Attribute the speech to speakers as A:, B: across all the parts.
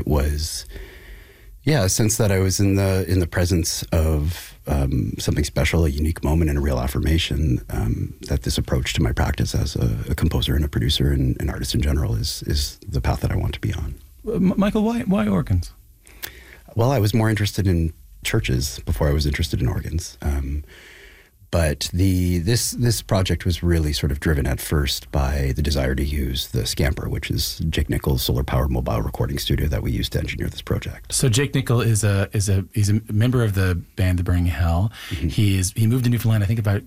A: it was, a sense that I was in the presence of something special, a unique moment, and a real affirmation that this approach to my practice as a composer and a producer and an artist in general is the path that I want to be on.
B: Michael, why organs?
A: Well, I was more interested in churches before I was interested in organs. But this project was really sort of driven at first by the desire to use the Scamper, which is Jake Nichols' solar-powered mobile recording studio that we used to engineer this project.
B: So Jake Nichol he's a member of the band The Burning Hell. Mm-hmm. He moved to Newfoundland, I think about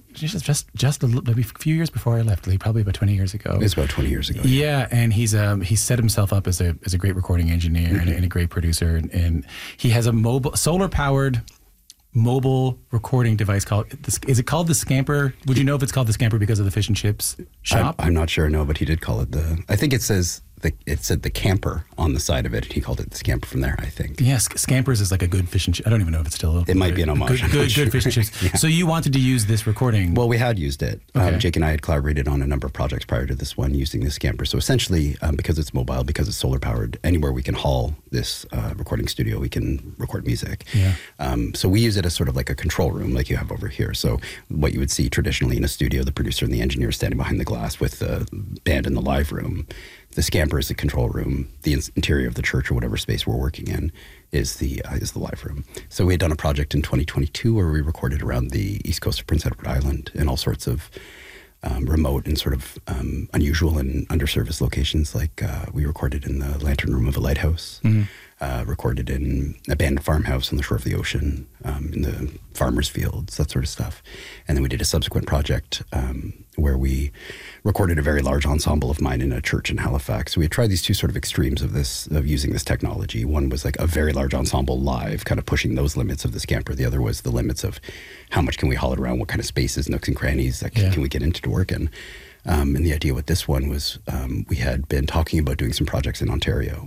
B: maybe a few years before I left, probably about 20 years ago.
A: It was about 20 years ago.
B: Yeah, and he's set himself up as a great recording engineer mm-hmm. and a great producer, and he has a solar-powered mobile recording device is it called the Scamper? Would you know if it's called the Scamper because of the fish and chips shop?
A: I'm not sure, no, but he did call it I think it said the camper on the side of it. He called it the Scamper from there, I think.
B: Yes, Scampers is like a good fish and chip. I don't even know if it's still.
A: It might be an homage.
B: Good fish and chips. Yeah. So you wanted to use this recording?
A: Well, we had used it. Okay. Jake and I had collaborated on a number of projects prior to this one using the Scamper. So essentially, because it's mobile, because it's solar powered, anywhere we can haul this recording studio, we can record music. Yeah. So we use it as sort of like a control room, like you have over here. So what you would see traditionally in a studio, the producer and the engineer standing behind the glass with the band in the live room. The Scamper is the control room. The interior of the church or whatever space we're working in is the live room. So we had done a project in 2022 where we recorded around the east coast of Prince Edward Island in all sorts of remote and sort of unusual and underserviced locations. Like we recorded in the lantern room of a lighthouse, recorded in an abandoned farmhouse on the shore of the ocean, in the farmers' fields, that sort of stuff. And then we did a subsequent project where we recorded a very large ensemble of mine in a church in Halifax. So we had tried these two sort of extremes of using this technology. One was like a very large ensemble live, kind of pushing those limits of the Scamper. The other was the limits of how much can we haul it around, what kind of spaces, nooks and crannies that can we get into to work in. And the idea with this one was we had been talking about doing some projects in Ontario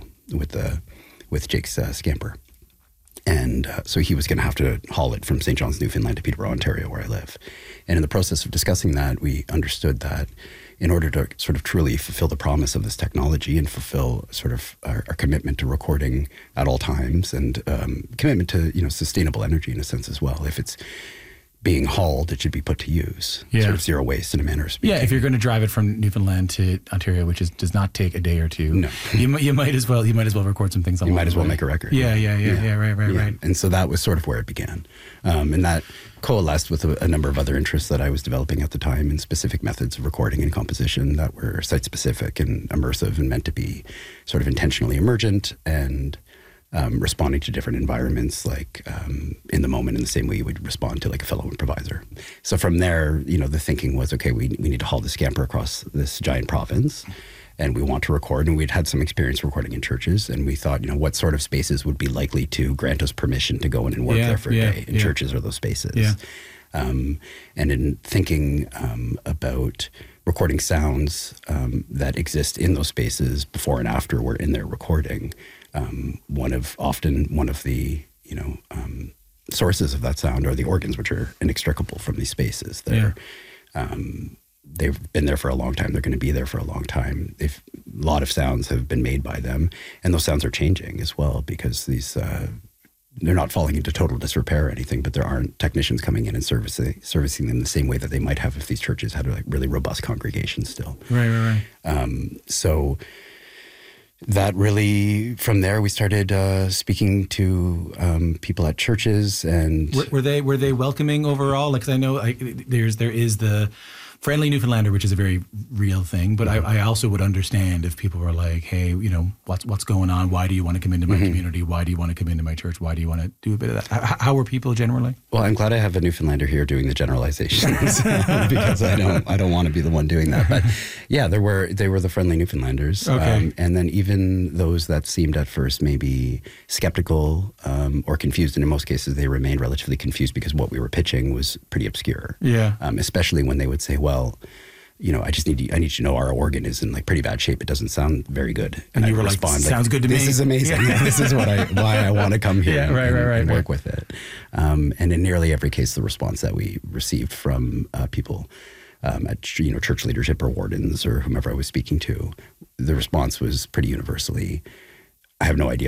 A: with Jake's Scamper. And so he was going to have to haul it from St. John's, Newfoundland to Peterborough, Ontario, where I live. And in the process of discussing that, we understood that in order to sort of truly fulfill the promise of this technology and fulfill sort of our commitment to recording at all times and commitment to, sustainable energy in a sense as well. If it's being hauled, it should be put to use. Yeah. Sort of zero waste in a manner of speaking.
B: Yeah, if you're going to drive it from Newfoundland to Ontario, which does not take a day or two,
A: no.
B: you might as well record some things.
A: You might as well make a record.
B: Yeah, right.
A: And so that was sort of where it began, and that coalesced with a number of other interests that I was developing at the time in specific methods of recording and composition that were site specific and immersive and meant to be sort of intentionally emergent and responding to different environments, like in the moment in the same way you would respond to like a fellow improviser. So from there, the thinking was, okay, we need to haul the Scamper across this giant province and we want to record. And we'd had some experience recording in churches, and we thought, what sort of spaces would be likely to grant us permission to go in and work there for a day. And churches are those spaces. Yeah. And in thinking about recording sounds that exist in those spaces before and after we're in there recording, one of the sources of that sound are the organs, which are inextricable from these spaces. They've been there for a long time. They're going to be there for a long time. A lot of sounds have been made by them, and those sounds are changing as well because these they're not falling into total disrepair or anything, but there aren't technicians coming in and servicing them the same way that they might have if these churches had like really robust congregations still.
B: Right.
A: So that really, from there, we started speaking to people at churches, and
B: were they welcoming overall? Like, 'cause I know there is the Friendly Newfoundlander, which is a very real thing, but I also would understand if people were like, hey, what's going on? Why do you want to come into my community? Why do you want to come into my church? Why do you want to do a bit of that? How were people generally?
A: Well, I'm glad I have a Newfoundlander here doing the generalizations because I don't want to be the one doing that. But yeah, they were the Friendly Newfoundlanders.
B: Okay.
A: And then even those that seemed at first maybe skeptical or confused, and in most cases they remained relatively confused because what we were pitching was pretty obscure.
B: Yeah.
A: Especially when they would say, well, I need you to know our organ is in like pretty bad shape. It doesn't sound very good.
B: And you were respond, like, sounds good to me.
A: This is amazing. Yeah. This is why I want to come here and work with it. And in nearly every case, the response that we received from people at church leadership or wardens or whomever I was speaking to, the response was pretty universally, I have no idea